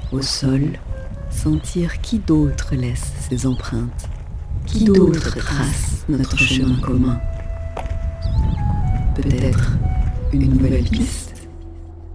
Au sol, sentir qui d'autre laisse ses empreintes, qui d'autre trace notre chemin commun. Peut-être une nouvelle piste,